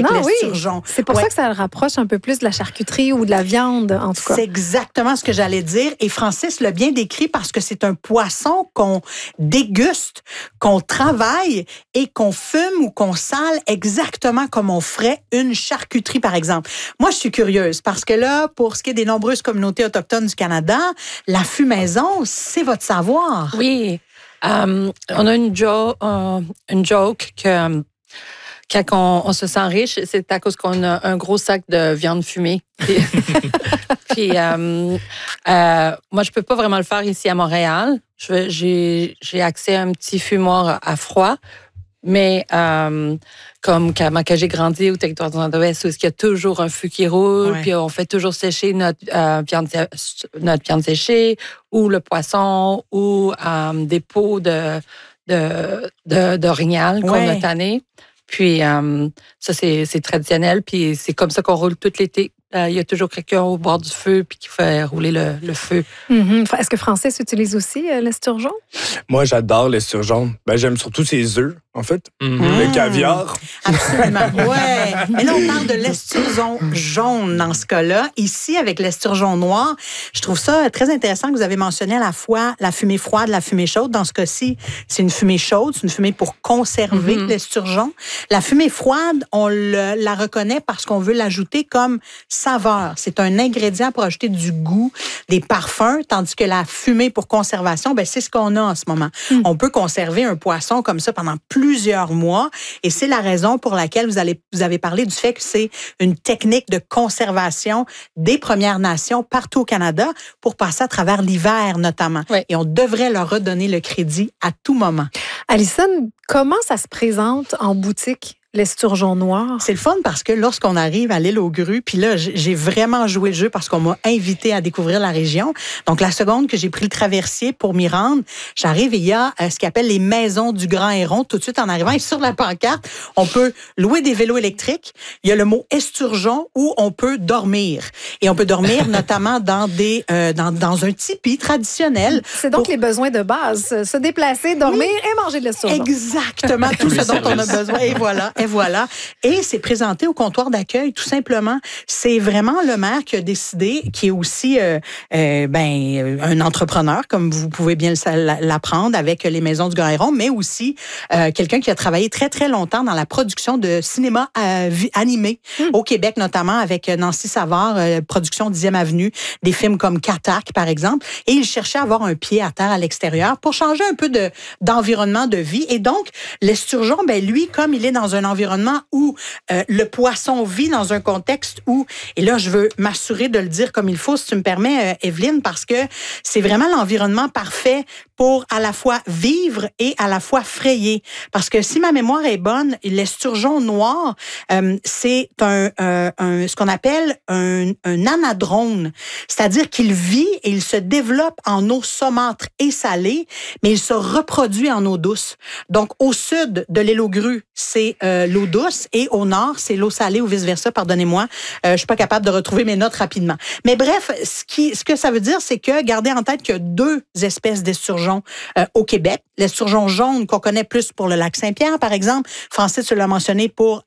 avec l'esturgeon. C'est pour ça que ça le rapproche un peu plus de la charcuterie ou de la viande, en tout cas. C'est exactement ce que j'allais dire. Et Francis l'a bien décrit parce que c'est un poisson qu'on déguste, qu'on travaille et qu'on fume ou qu'on sale exactement comme on ferait une charcuterie, par exemple. Moi, je suis curieuse parce que là, pour ce qui est des nombreuses communautés autochtones du Canada, la fumaison, c'est votre savoir. Oui. On a une joke que quand on se sent riche, c'est à cause qu'on a un gros sac de viande fumée. Puis moi, je peux pas vraiment le faire ici à Montréal. J'ai accès à un petit fumoir à froid, mais comme quand j'ai grandi au territoire du Nord-Ouest, où il y a toujours un feu qui roule, puis on fait toujours sécher notre viande séchée, ou le poisson, ou des pots d'orignal qu'on a tanné. Puis ça, c'est traditionnel, puis c'est comme ça qu'on roule tout l'été. Il y a toujours quelqu'un au bord du feu puis qui fait rouler le feu. Mm-hmm. Est-ce que Francis utilise aussi l'esturgeon? Moi, j'adore l'esturgeon. J'aime surtout ses œufs, en fait. Le caviar. Absolument, ouais. Mais là, on parle de l'esturgeon jaune dans ce cas-là. Ici, avec l'esturgeon noir, je trouve ça très intéressant que vous avez mentionné à la fois la fumée froide, la fumée chaude. Dans ce cas-ci, c'est une fumée chaude, c'est une fumée pour conserver l'esturgeon. La fumée froide, on la reconnaît parce qu'on veut l'ajouter comme saveur. C'est un ingrédient pour ajouter du goût, des parfums, tandis que la fumée pour conservation, c'est ce qu'on a en ce moment. On peut conserver un poisson comme ça pendant plusieurs mois et c'est la raison pour laquelle vous avez parlé du fait que c'est une technique de conservation des Premières Nations partout au Canada pour passer à travers l'hiver notamment. Oui. Et on devrait leur redonner le crédit à tout moment. Alison, comment ça se présente en boutique? L'esturgeon noir. C'est le fun parce que lorsqu'on arrive à l'île aux Grues, puis là, j'ai vraiment joué le jeu parce qu'on m'a invité à découvrir la région. Donc, la seconde que j'ai pris le traversier pour m'y rendre, j'arrive et il y a ce qu'on appelle les maisons du Grand Héron. Tout de suite en arrivant, et sur la pancarte, on peut louer des vélos électriques. Il y a le mot esturgeon où on peut dormir. Et on peut dormir notamment dans dans un tipi traditionnel. C'est donc les besoins de base. Se déplacer, dormir et manger de l'esturgeon. Exactement. Tout ce dont on a besoin. Et voilà. Et voilà. Et c'est présenté au comptoir d'accueil, tout simplement. C'est vraiment le maire qui a décidé, qui est aussi un entrepreneur, comme vous pouvez bien l'apprendre avec les Maisons du Grand Héron, mais aussi quelqu'un qui a travaillé très, très longtemps dans la production de cinéma animé au Québec, notamment avec Nancy Savard, production 10e Avenue, des films comme Katak, par exemple. Et il cherchait à avoir un pied à terre à l'extérieur pour changer un peu d'environnement de vie. Et donc, l'esturgeon, lui, comme il est dans un environnement où le poisson vit dans un contexte où, et là, je veux m'assurer de le dire comme il faut, si tu me permets, Evelyne, parce que c'est vraiment l'environnement parfait pour à la fois vivre et à la fois frayer. Parce que si ma mémoire est bonne, l'esturgeon noir, c'est ce qu'on appelle un anadrone. C'est-à-dire qu'il vit et il se développe en eau saumâtre et salée, mais il se reproduit en eau douce. Donc, au sud de l'île aux Grues, c'est l'eau douce et au nord, c'est l'eau salée ou vice-versa, pardonnez-moi. Je suis pas capable de retrouver mes notes rapidement. Mais bref, ce que ça veut dire, c'est que gardez en tête qu'il y a deux espèces d'esturgeons au Québec. L'esturgeon jaune qu'on connaît plus pour le lac Saint-Pierre, par exemple. Francis, tu l'as mentionné pour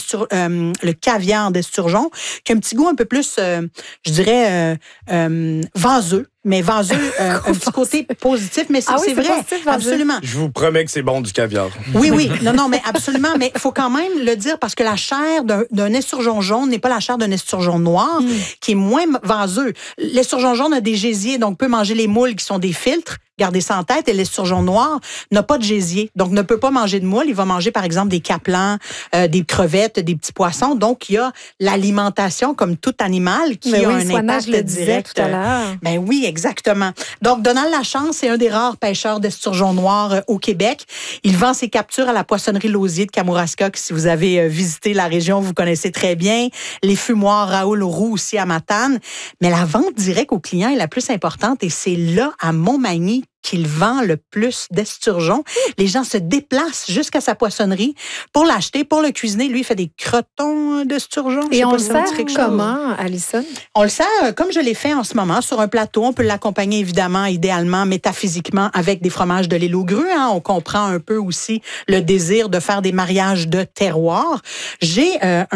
le caviar d'esturgeon, qui a un petit goût un peu plus, je dirais, vaseux. Mais vaseux, un petit côté positif, mais c'est vrai, positif, absolument. Je vous promets que c'est bon du caviar. Oui, non, mais absolument, mais il faut quand même le dire parce que la chair d'un esturgeon jaune n'est pas la chair d'un esturgeon noir, qui est moins vaseux. L'esturgeon jaune a des gésiers, donc peut manger les moules qui sont des filtres. Gardez ça en tête. Et l'esturgeon noir n'a pas de gésier, donc ne peut pas manger de moules. Il va manger, par exemple, des caplans, des crevettes, des petits poissons. Donc, il y a l'alimentation comme tout animal qui a un impact direct. Tout à l'heure. Oui, exactement. Donc, Donald Lachance, c'est un des rares pêcheurs d'esturgeon noir au Québec. Il vend ses captures à la poissonnerie Lausier de Kamouraska, que si vous avez visité la région, vous connaissez très bien. Les fumoirs Raoul Roux aussi à Matane. Mais la vente directe aux clients est la plus importante et c'est là, à Montmagny, qu'il vend le plus d'esturgeon. Les gens se déplacent jusqu'à sa poissonnerie pour l'acheter, pour le cuisiner. Lui, il fait des crotons d'esturgeon. Et on le sert comment, Alison? On le sert comme je l'ai fait en ce moment, sur un plateau. On peut l'accompagner, évidemment, idéalement, métaphysiquement, avec des fromages de l'île aux Grues. On comprend un peu aussi le désir de faire des mariages de terroir. J'ai un